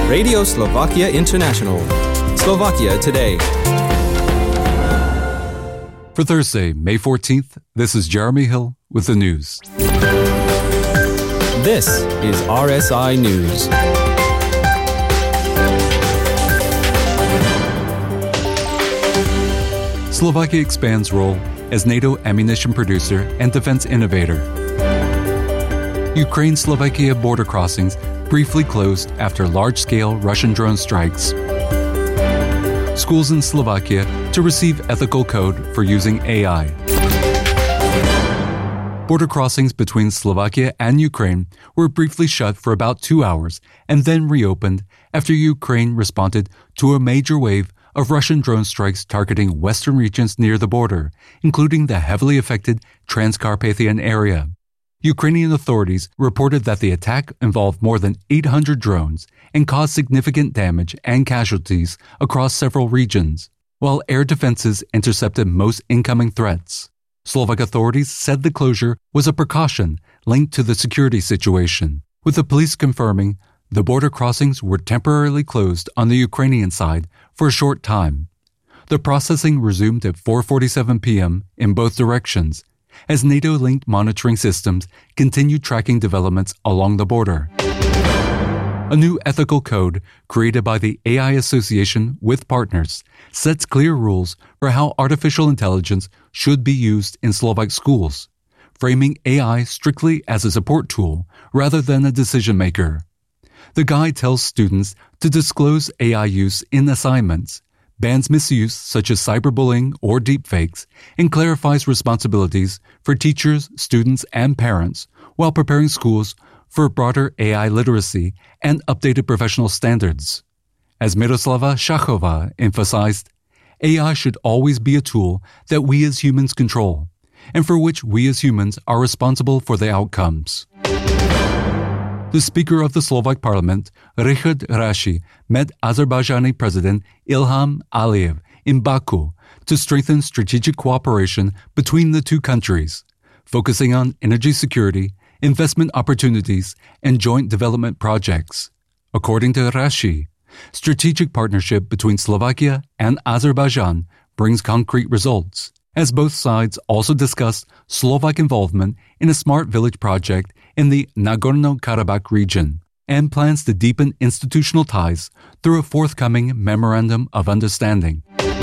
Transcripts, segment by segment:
Radio Slovakia International. Slovakia Today. For Thursday, May 14th, this is Jeremy Hill with the news. This is RSI News. Slovakia expands role as NATO ammunition producer and defense innovator. Ukraine-Slovakia border crossings briefly closed after large-scale Russian drone strikes. Schools in Slovakia to receive ethical code for using AI. Border crossings between Slovakia and Ukraine were briefly shut for about 2 hours and then reopened after Ukraine responded to a major wave of Russian drone strikes targeting western regions near the border, including the heavily affected Transcarpathian area. Ukrainian authorities reported that the attack involved more than 800 drones and caused significant damage and casualties across several regions, while air defenses intercepted most incoming threats. Slovak authorities said the closure was a precaution linked to the security situation, with the police confirming the border crossings were temporarily closed on the Ukrainian side for a short time. The processing resumed at 4:47 p.m. in both directions, as NATO-linked monitoring systems continue tracking developments along the border. A new ethical code created by the AI Association with partners sets clear rules for how artificial intelligence should be used in Slovak schools, framing AI strictly as a support tool rather than a decision maker. The guide tells students to disclose AI use in assignments, bans misuse such as cyberbullying or deepfakes, and clarifies responsibilities for teachers, students, and parents while preparing schools for broader AI literacy and updated professional standards. As Miroslava Shachova emphasized, AI should always be a tool that we as humans control, and for which we as humans are responsible for the outcomes. The Speaker of the Slovak Parliament, Richard Raši, met Azerbaijani President Ilham Aliyev in Baku to strengthen strategic cooperation between the two countries, focusing on energy security, investment opportunities, and joint development projects. According to Raši, strategic partnership between Slovakia and Azerbaijan brings concrete results, as both sides also discussed Slovak involvement in a smart village project in the Nagorno-Karabakh region, and plans to deepen institutional ties through a forthcoming Memorandum of Understanding.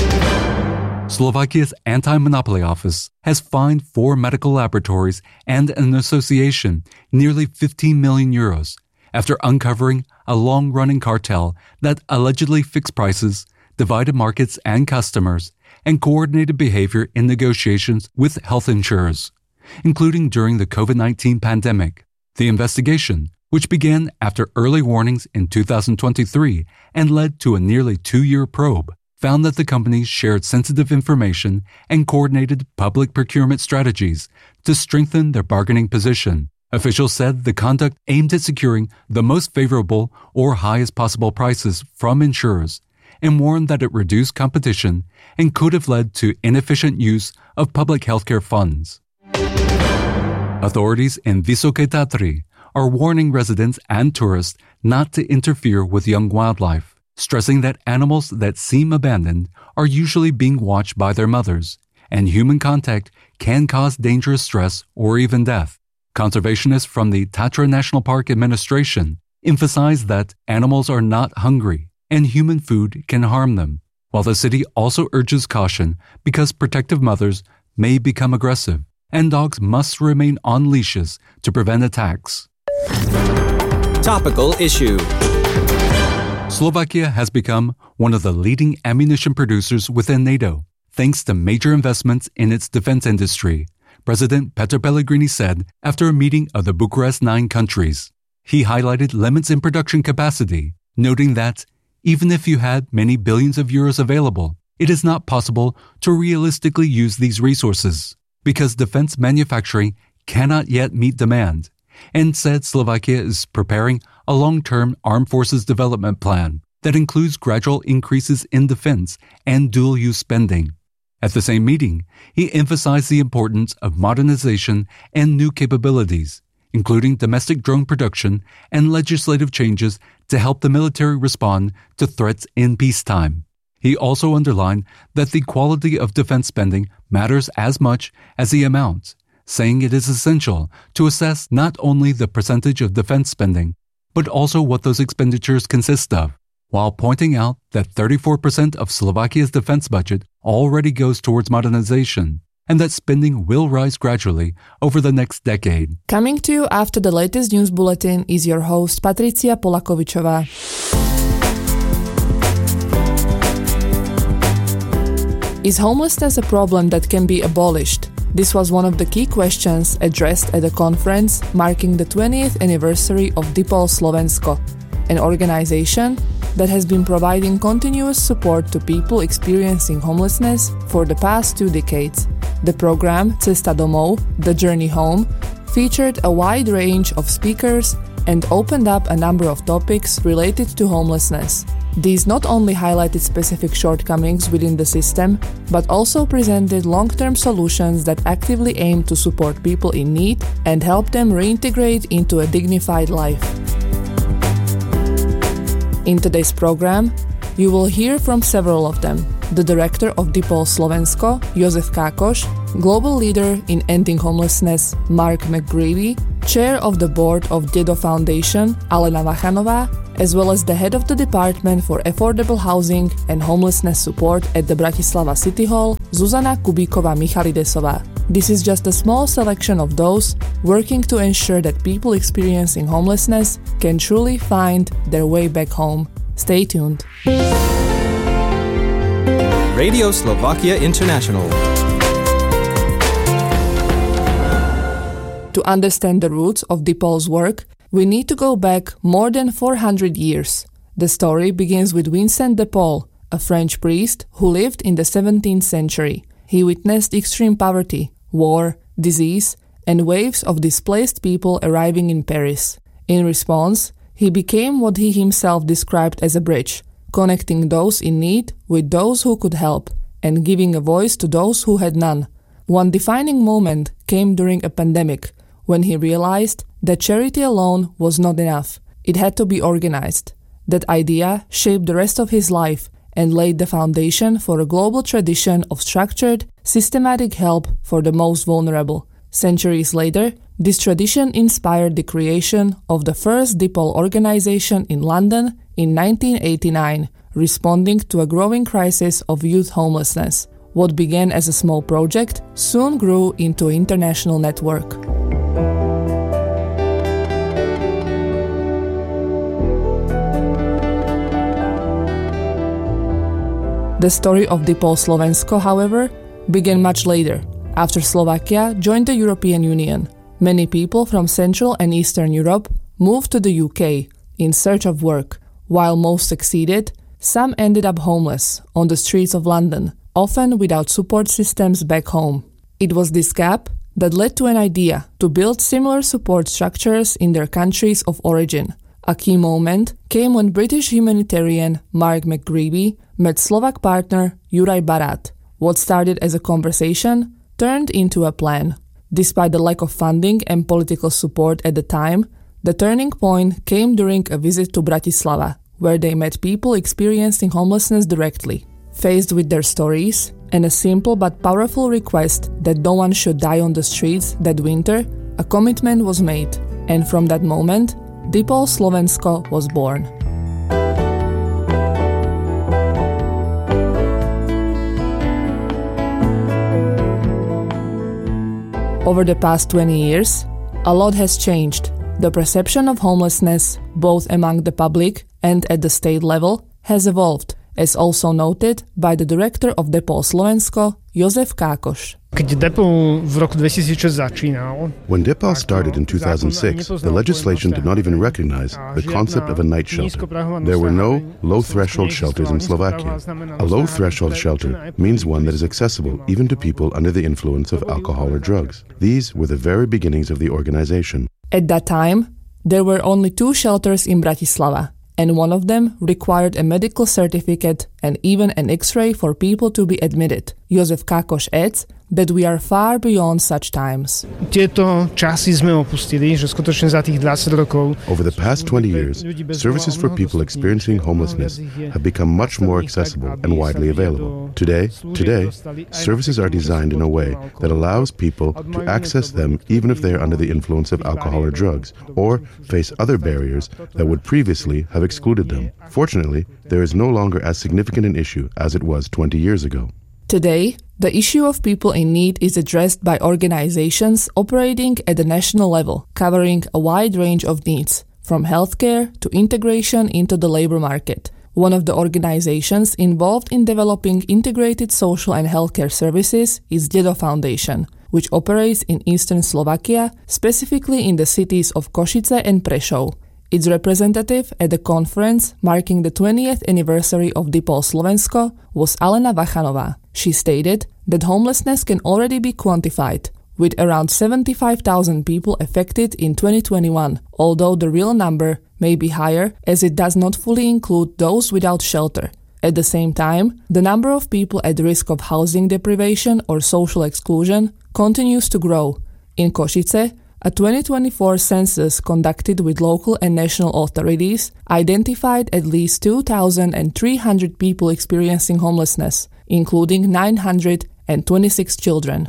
Slovakia's Anti-Monopoly Office has fined 4 medical laboratories and an association nearly 15 million euros after uncovering a long-running cartel that allegedly fixed prices, divided markets and customers, and coordinated behavior in negotiations with health insurers, including during the COVID-19 pandemic. The investigation, which began after early warnings in 2023 and led to a nearly 2-year probe, found that the companies shared sensitive information and coordinated public procurement strategies to strengthen their bargaining position. Officials said the conduct aimed at securing the most favorable or highest possible prices from insurers, and warned that it reduced competition and could have led to inefficient use of public healthcare funds. Authorities in Vysoké Tatry are warning residents and tourists not to interfere with young wildlife, stressing that animals that seem abandoned are usually being watched by their mothers, and human contact can cause dangerous stress or even death. Conservationists from the Tatra National Park Administration emphasize that animals are not hungry and human food can harm them, while the city also urges caution because protective mothers may become aggressive, and dogs must remain on leashes to prevent attacks. Topical issue. Slovakia has become one of the leading ammunition producers within NATO, thanks to major investments in its defense industry, President Petr Pellegrini said after a meeting of the Bucharest 9 countries. He highlighted limits in production capacity, noting that even if you had many billions of euros available, it is not possible to realistically use these resources because defense manufacturing cannot yet meet demand, and said Slovakia is preparing a long-term armed forces development plan that includes gradual increases in defense and dual-use spending. At the same meeting, he emphasized the importance of modernization and new capabilities, including domestic drone production and legislative changes to help the military respond to threats in peacetime. He also underlined that the quality of defense spending matters as much as the amount, saying it is essential to assess not only the percentage of defense spending, but also what those expenditures consist of, while pointing out that 34% of Slovakia's defense budget already goes towards modernization, and that spending will rise gradually over the next decade. Coming to you after the latest news bulletin is your host Patricia Polakovičová. Is homelessness a problem that can be abolished? This was one of the key questions addressed at a conference marking the 20th anniversary of DIPOL Slovensko, an organization that has been providing continuous support to people experiencing homelessness for the past 2 decades. The program Cesta domov, The Journey Home, featured a wide range of speakers and opened up a number of topics related to homelessness. These not only highlighted specific shortcomings within the system, but also presented long-term solutions that actively aim to support people in need and help them reintegrate into a dignified life. In today's program, you will hear from several of them: the director of DIPOL Slovensko, Jozef Kákoš, global leader in ending homelessness, Mark McGreevy, chair of the board of Dedo Foundation, Alena Vachanová, as well as the head of the Department for Affordable Housing and Homelessness Support at the Bratislava City Hall, Zuzana Kubíková-Michalidesová. This is just a small selection of those working to ensure that people experiencing homelessness can truly find their way back home. Stay tuned. Radio Slovakia International. To understand the roots of DIPOL's work, we need to go back more than 400 years. The story begins with Vincent de Paul, a French priest who lived in the 17th century. He witnessed extreme poverty, war, disease, and waves of displaced people arriving in Paris. In response, he became what he himself described as a bridge, connecting those in need with those who could help, and giving a voice to those who had none. One defining moment came during a pandemic, when he realized that charity alone was not enough. It had to be organized. That idea shaped the rest of his life and laid the foundation for a global tradition of structured, systematic help for the most vulnerable. Centuries later, this tradition inspired the creation of the first DIPOL organization in London in 1989, responding to a growing crisis of youth homelessness. What began as a small project soon grew into an international network. The story of DIPOL Slovensko, however, began much later, after Slovakia joined the European Union. Many people from Central and Eastern Europe moved to the UK in search of work. While most succeeded, some ended up homeless on the streets of London, often without support systems back home. It was this gap that led to an idea to build similar support structures in their countries of origin. A key moment came when British humanitarian Mark McGreevy met Slovak partner Juraj Barát. What started as a conversation turned into a plan. Despite the lack of funding and political support at the time, the turning point came during a visit to Bratislava, where they met people experiencing homelessness directly. Faced with their stories and a simple but powerful request that no one should die on the streets that winter, a commitment was made, and from that moment, DIPOL Slovensko was born. Over the past 20 years, a lot has changed. The perception of homelessness, both among the public and at the state level, has evolved, as also noted by the director of DIPOL Slovensko, Jozef Kákoš. When DIPOL started in 2006, the legislation did not even recognize the concept of a night shelter. There were no low-threshold shelters in Slovakia. A low-threshold shelter means one that is accessible even to people under the influence of alcohol or drugs. These were the very beginnings of the organization. At that time, there were only 2 shelters in Bratislava, and one of them required a medical certificate and even an X-ray for people to be admitted. Jozef Kákoš adds that we are far beyond such times. Tieto časy sme opustili, že skutočne za tých 20 rokov. Over the past 20 years, services for people experiencing homelessness have become much more accessible and widely available. Today, services are designed in a way that allows people to access them even if they are under the influence of alcohol or drugs, or face other barriers that would previously have excluded them. Fortunately, there is no longer as significant an issue as it was 20 years ago. Today, the issue of people in need is addressed by organizations operating at the national level, covering a wide range of needs, from healthcare to integration into the labor market. One of the organizations involved in developing integrated social and healthcare services is Dedo Foundation, which operates in eastern Slovakia, specifically in the cities of Košice and Prešov. Its representative at the conference marking the 20th anniversary of DIPOL Slovensko was Alena Vachanová. She stated that homelessness can already be quantified, with around 75,000 people affected in 2021, although the real number may be higher as it does not fully include those without shelter. At the same time, the number of people at risk of housing deprivation or social exclusion continues to grow. In Košice, a 2024 census conducted with local and national authorities identified at least 2,300 people experiencing homelessness, including 926 children.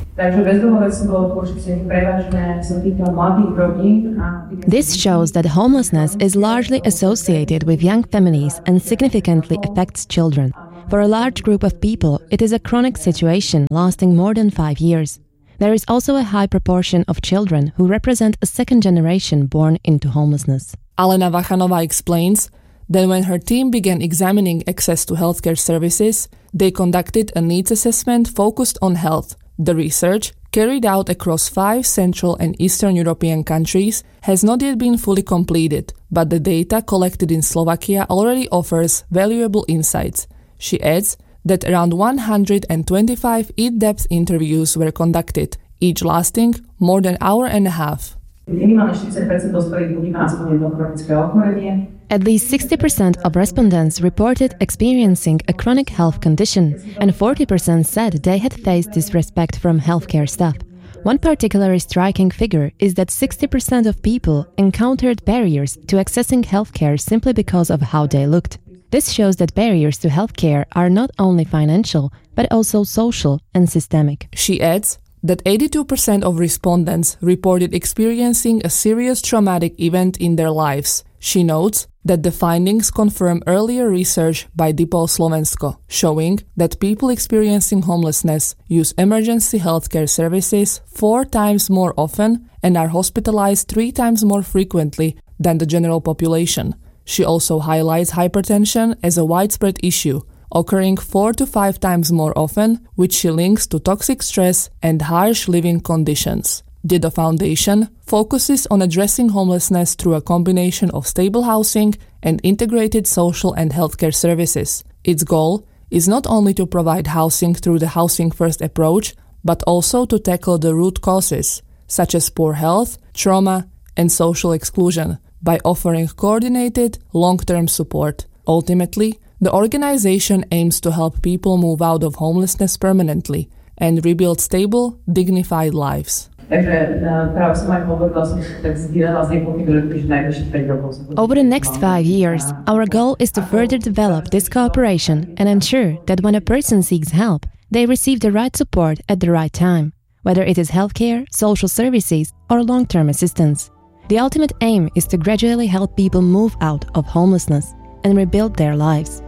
This shows that homelessness is largely associated with young families and significantly affects children. For a large group of people, it is a chronic situation lasting more than 5 years. There is also a high proportion of children who represent a second generation born into homelessness. Alena Vachanová explains that when her team began examining access to healthcare services, they conducted a needs assessment focused on health. The research, carried out across 5 Central and Eastern European countries, has not yet been fully completed, but the data collected in Slovakia already offers valuable insights. She adds that around 125 in-depth interviews were conducted, each lasting more than an hour and a half. At least 60% of respondents reported experiencing a chronic health condition, and 40% said they had faced disrespect from healthcare staff. One particularly striking figure is that 60% of people encountered barriers to accessing healthcare simply because of how they looked. This shows that barriers to healthcare are not only financial, but also social and systemic. She adds that 82% of respondents reported experiencing a serious traumatic event in their lives. She notes that the findings confirm earlier research by DIPOL Slovensko, showing that people experiencing homelessness use emergency healthcare services 4 times more often and are hospitalized 3 times more frequently than the general population. She also highlights hypertension as a widespread issue, occurring 4 to 5 times more often, which she links to toxic stress and harsh living conditions. Dedo Foundation focuses on addressing homelessness through a combination of stable housing and integrated social and healthcare services. Its goal is not only to provide housing through the Housing First approach, but also to tackle the root causes, such as poor health, trauma, and social exclusion, by offering coordinated, long-term support. Ultimately, the organization aims to help people move out of homelessness permanently and rebuild stable, dignified lives. Over the next 5 years, our goal is to further develop this cooperation and ensure that when a person seeks help, they receive the right support at the right time, whether it is healthcare, social services, or long-term assistance. The ultimate aim is to gradually help people move out of homelessness and rebuild their lives.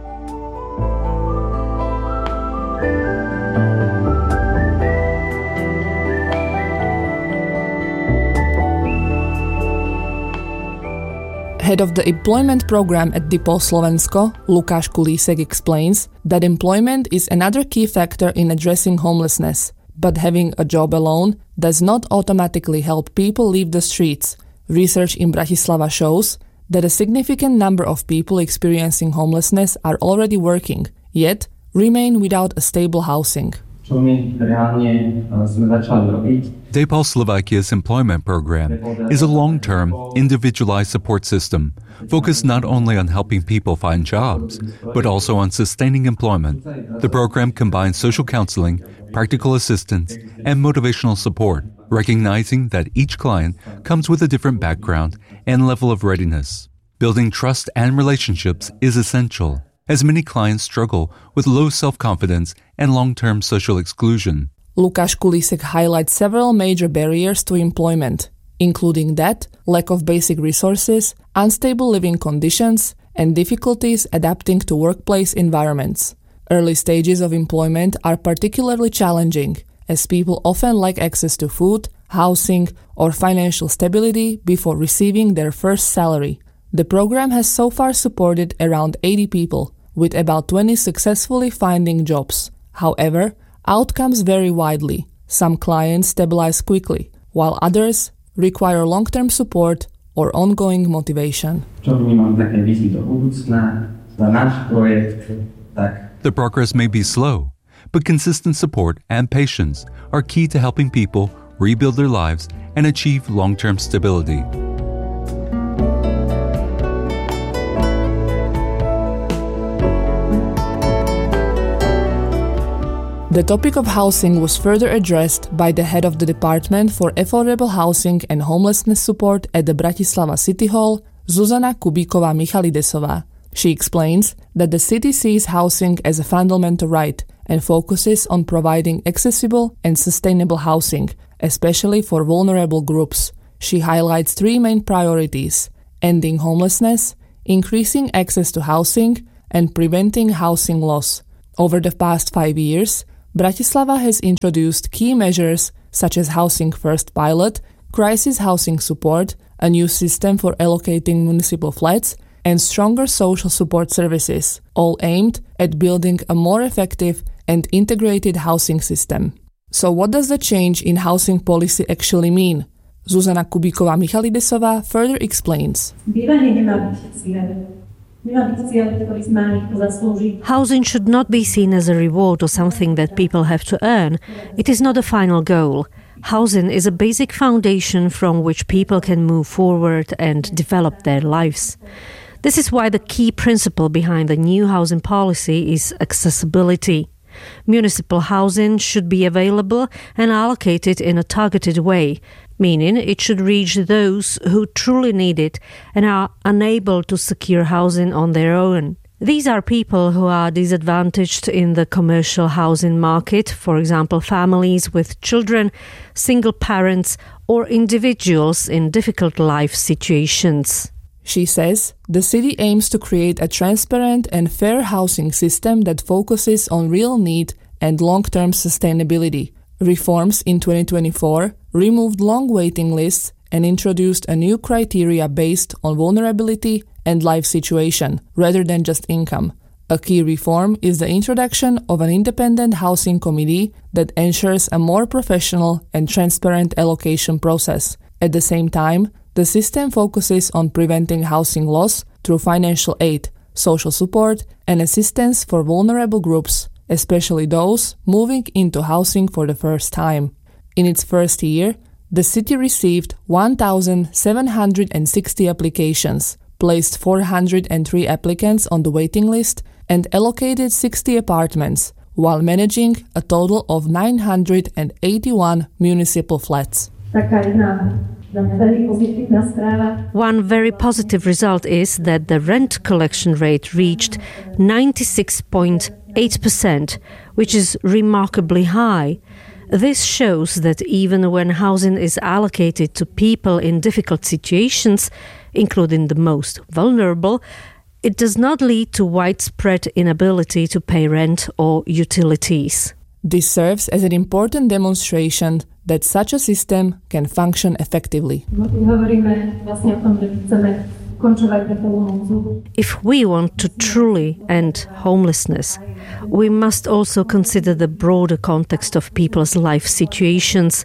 Head of the employment program at DIPOL Slovensko, Lukáš Kulísek, explains that employment is another key factor in addressing homelessness, but having a job alone does not automatically help people leave the streets. Research in Bratislava shows that a significant number of people experiencing homelessness are already working, yet remain without a stable housing. DePaul Slovakia's employment program is a long-term, individualized support system focused not only on helping people find jobs, but also on sustaining employment. The program combines social counseling, practical assistance, and motivational support, recognizing that each client comes with a different background and level of readiness. Building trust and relationships is essential, as many clients struggle with low self-confidence and long-term social exclusion. Lukáš Kulísek highlights several major barriers to employment, including debt, lack of basic resources, unstable living conditions, and difficulties adapting to workplace environments. Early stages of employment are particularly challenging, as people often lack access to food, housing, or financial stability before receiving their first salary. The program has so far supported around 80 people, with about 20 successfully finding jobs. However, outcomes vary widely. Some clients stabilize quickly, while others require long-term support or ongoing motivation. The progress may be slow, but consistent support and patience are key to helping people rebuild their lives and achieve long-term stability. The topic of housing was further addressed by the head of the Department for Affordable Housing and Homelessness Support at the Bratislava City Hall, Zuzana Kubíková-Michalidesová. She explains that the city sees housing as a fundamental right and focuses on providing accessible and sustainable housing, especially for vulnerable groups. She highlights three main priorities: ending homelessness, increasing access to housing, and preventing housing loss. Over the past 5 years, Bratislava has introduced key measures such as Housing First pilot, crisis housing support, a new system for allocating municipal flats, and stronger social support services, all aimed at building a more effective and integrated housing system. So what does the change in housing policy actually mean? Zuzana Kubíková-Michalidesová further explains. Housing should not be seen as a reward or something that people have to earn. It is not a final goal. Housing is a basic foundation from which people can move forward and develop their lives. This is why the key principle behind the new housing policy is accessibility. Municipal housing should be available and allocated in a targeted way, meaning it should reach those who truly need it and are unable to secure housing on their own. These are people who are disadvantaged in the commercial housing market, for example, families with children, single parents, or individuals in difficult life situations. She says the city aims to create a transparent and fair housing system that focuses on real need and long-term sustainability. Reforms in 2024 removed long waiting lists and introduced a new criteria based on vulnerability and life situation, rather than just income. A key reform is the introduction of an independent housing committee that ensures a more professional and transparent allocation process. At the same time, the system focuses on preventing housing loss through financial aid, social support, and assistance for vulnerable groups, especially those moving into housing for the first time. In its first year, the city received 1,760 applications, placed 403 applicants on the waiting list, and allocated 60 apartments, while managing a total of 981 municipal flats. One very positive result is that the rent collection rate reached 96.8%, which is remarkably high. This shows that even when housing is allocated to people in difficult situations, including the most vulnerable, it does not lead to widespread inability to pay rent or utilities. This serves as an important demonstration that such a system can function effectively. If we want to truly end homelessness, we must also consider the broader context of people's life situations,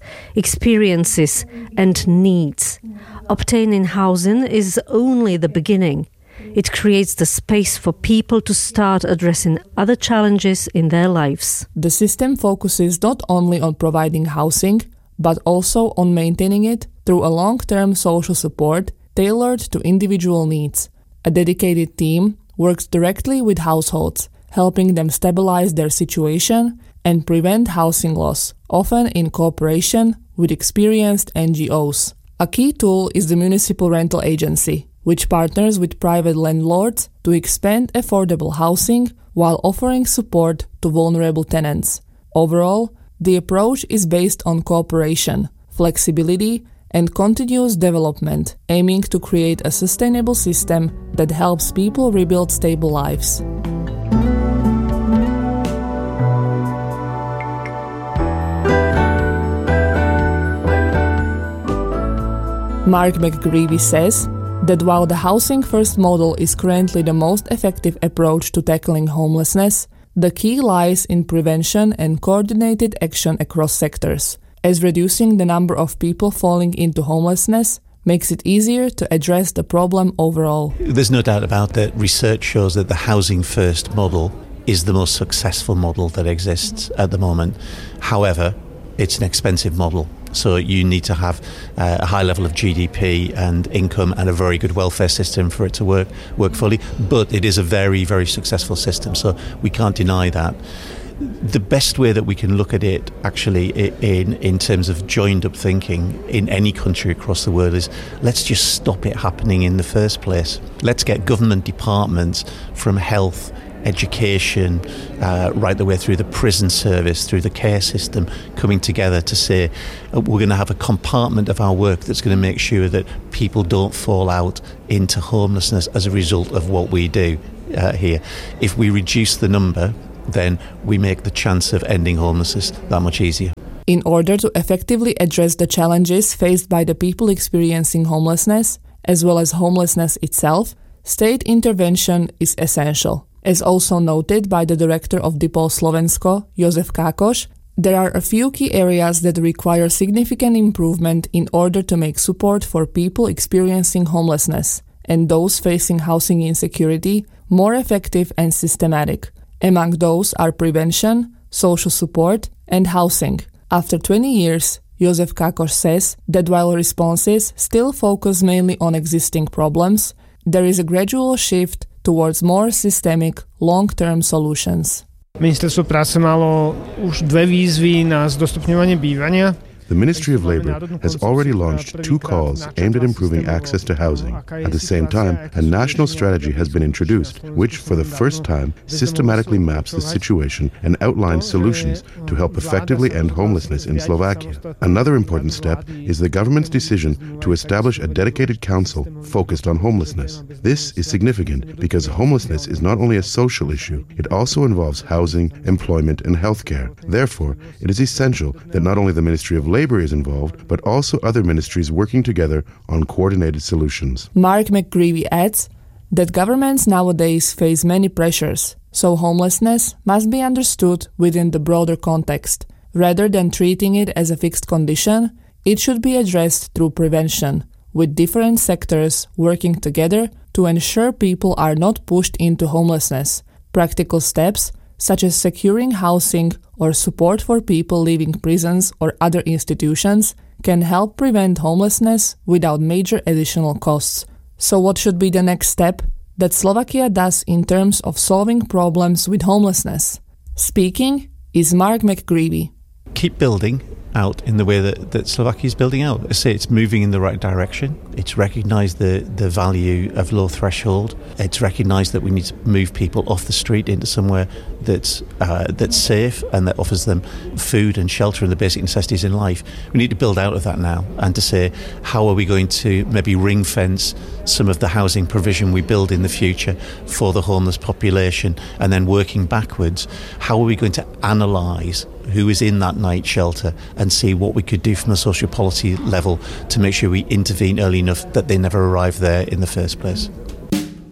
experiences, and needs. Obtaining housing is only the beginning. It creates the space for people to start addressing other challenges in their lives. The system focuses not only on providing housing, but also on maintaining it through a long-term social support tailored to individual needs. A dedicated team works directly with households, helping them stabilize their situation and prevent housing loss, often in cooperation with experienced NGOs. A key tool is the Municipal Rental Agency, which partners with private landlords to expand affordable housing while offering support to vulnerable tenants. Overall, the approach is based on cooperation, flexibility, and continuous development, aiming to create a sustainable system that helps people rebuild stable lives. Mark McGreevy says that while the Housing First model is currently the most effective approach to tackling homelessness, the key lies in prevention and coordinated action across sectors, as reducing the number of people falling into homelessness makes it easier to address the problem overall. There's no doubt about that. Research shows that the Housing First model is the most successful model that exists at the moment. However, it's an expensive model. So you need to have a high level of GDP and income and a very good welfare system for it to work fully. But it is a very, very successful system, so we can't deny that. The best way that we can look at it, actually, in terms of joined-up thinking in any country across the world is let's just stop it happening in the first place. Let's get government departments from health, education, right the way through the prison service, through the care system, coming together to say we're going to have a compartment of our work that's going to make sure that people don't fall out into homelessness as a result of what we do here. If we reduce the number, then we make the chance of ending homelessness that much easier. In order to effectively address the challenges faced by the people experiencing homelessness, as well as homelessness itself, state intervention is essential. As also noted by the director of DIPOL Slovensko, Jozef Kákoš, there are a few key areas that require significant improvement in order to make support for people experiencing homelessness and those facing housing insecurity more effective and systematic. Among those are prevention, social support, and housing. After 20 years, Jozef Kákoš says that while responses still focus mainly on existing problems, there is a gradual shift towards more systemic, long-term solutions. Ministerstvo práce malo už 2 výzvy na zdostupňovanie bývania. The Ministry of Labour has already launched 2 calls aimed at improving access to housing. At the same time, a national strategy has been introduced, which for the first time systematically maps the situation and outlines solutions to help effectively end homelessness in Slovakia. Another important step is the government's decision to establish a dedicated council focused on homelessness. This is significant because homelessness is not only a social issue, it also involves housing, employment, and healthcare. Therefore, it is essential that not only the Ministry of Labour is involved, but also other ministries working together on coordinated solutions. Mark McGreevy adds that governments nowadays face many pressures, so homelessness must be understood within the broader context. Rather than treating it as a fixed condition, it should be addressed through prevention, with different sectors working together to ensure people are not pushed into homelessness. Practical steps such as securing housing or support for people leaving prisons or other institutions, can help prevent homelessness without major additional costs. So what should be the next step that Slovakia does in terms of solving problems with homelessness? Speaking is Mark McGreevy. Keep building out in the way that Slovakia is building out. I say it's moving in the right direction. It's recognised the value of low threshold. It's recognised that we need to move people off the street into somewhere that's safe and that offers them food and shelter and the basic necessities in life. We need to build out of that now and to say, how are we going to maybe ring fence some of the housing provision we build in the future for the homeless population, and then working backwards, how are we going to analyse who is in that night shelter and see what we could do from a social policy level to make sure we intervene early enough that they never arrive there in the first place.